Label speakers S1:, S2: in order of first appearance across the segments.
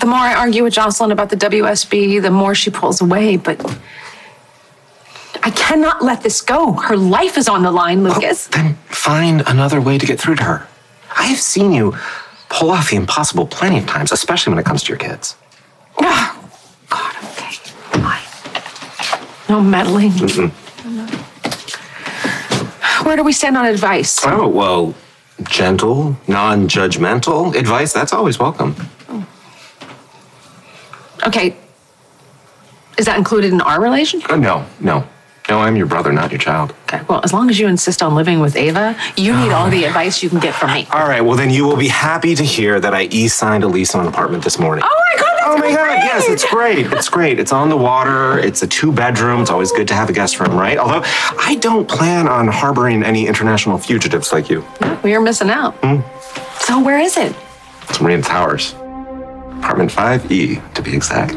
S1: The more I argue with Jocelyn about the WSB, the more she pulls away, but I cannot let this go. Her life is on the line, Lucas.
S2: Well, then find another way to get through to her. I have seen you pull off the impossible plenty of times, especially when it comes to your kids.
S1: Oh, God, okay. Fine. No meddling. Where do we stand on advice?
S2: Oh, well, gentle, non-judgmental advice, that's always welcome.
S1: Okay. Is that included in our relationship?
S2: No. No, I'm your brother, not your child.
S1: Okay, well, as long as you insist on living with Ava, you need all the advice you can get from me.
S2: All right, well, then you will be happy to hear that I e-signed a lease on an apartment this morning.
S1: Oh my God, that's great!
S2: Yes, it's great. It's great. It's on the water. It's a 2-bedroom. It's always good to have a guest room, right? Although I don't plan on harboring any international fugitives like you.
S1: Yeah, well, you're missing out. So where is it?
S2: It's Marina Towers. Apartment 5E, to be exact.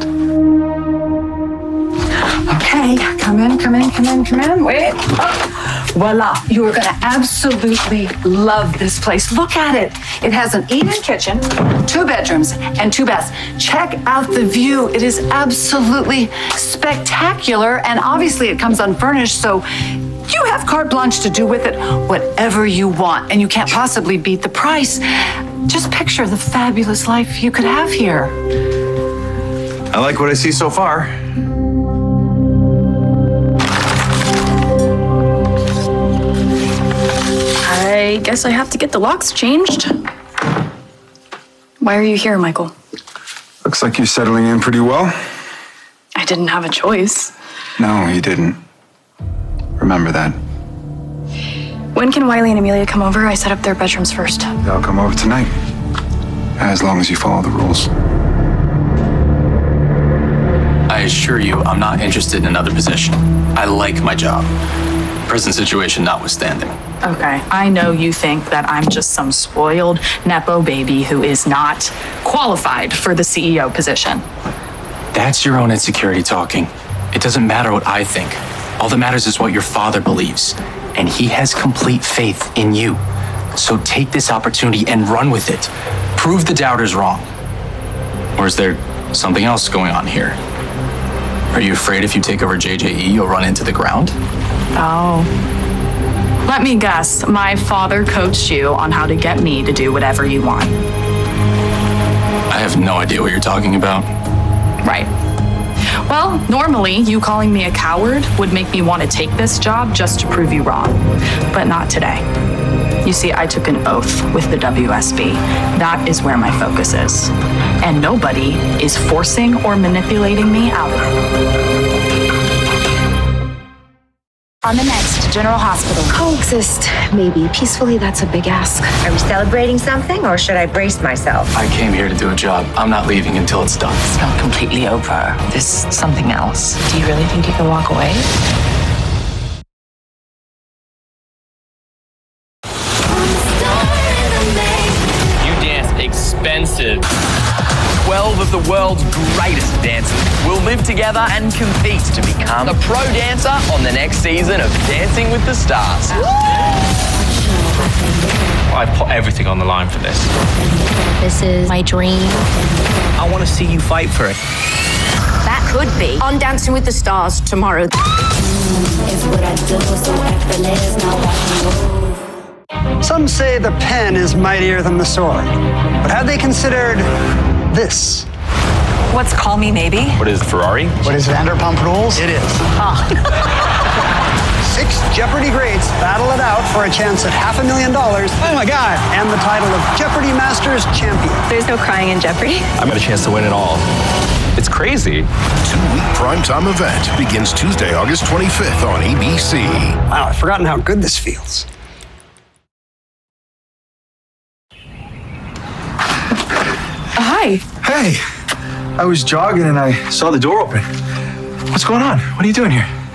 S3: Okay, come in. Wait. Oh, voila. You are going to absolutely love this place. Look at it. It has an eat-in kitchen, 2 bedrooms, and 2 baths. Check out the view. It is absolutely spectacular, and obviously it comes unfurnished, so you have carte blanche to do with it whatever you want, and you can't possibly beat the price. Just picture the fabulous life you could have here.
S4: I like what I see so far.
S5: I guess I have to get the locks changed. Why are you here, Michael?
S6: Looks like you're settling in pretty well.
S5: I didn't have a choice.
S6: No, you didn't. Remember that.
S5: When can Wiley and Amelia come over? I set up their bedrooms first.
S6: They'll come over tonight. As long as you follow the rules.
S7: I assure you, I'm not interested in another position. I like my job. Present situation notwithstanding.
S5: Okay, I know you think that I'm just some spoiled Nepo baby who is not qualified for the CEO position.
S7: That's your own insecurity talking. It doesn't matter what I think. All that matters is what your father believes. And he has complete faith in you. So take this opportunity and run with it. Prove the doubters wrong. Or is there something else going on here? Are you afraid if you take over JJE, you'll run into the ground?
S5: Oh. Let me guess, my father coached you on how to get me to do whatever you want.
S7: I have no idea what you're talking about.
S5: Right. Well, normally you calling me a coward would make me want to take this job just to prove you wrong. But not today. You see, I took an oath with the WSB. That is where my focus is. And nobody is forcing or manipulating me out of it.
S8: On the next, General Hospital.
S9: Coexist, maybe. Peacefully, that's a big ask.
S8: Are we celebrating something, or should I brace myself?
S7: I came here to do a job. I'm not leaving until it's done.
S10: It's not completely over. There's something else. Do you really think you can walk away?
S11: You dance expensive. 12 of the world's greatest dancers will live together and compete to become a pro dancer on the next season of Dancing with the Stars.
S12: I put everything on the line for this.
S13: This is my dream.
S11: I want to see you fight for it.
S8: That could be on Dancing with the Stars tomorrow.
S14: Some say the pen is mightier than the sword. But have they considered this?
S15: What's Call Me Maybe?
S12: What is Ferrari?
S14: What is Vanderpump Rules?
S15: It is.
S14: 6 Jeopardy greats battle it out for a chance at $500,000. Oh my God! And the title of Jeopardy Masters Champion.
S15: There's no crying in Jeopardy.
S12: I've got a chance to win it all. It's crazy.
S16: 2-week primetime event begins Tuesday, August 25th on ABC.
S14: Wow, I've forgotten how good this feels.
S5: Hi.
S6: Hey, I was jogging and I saw the door open. What's going on? What are you doing here?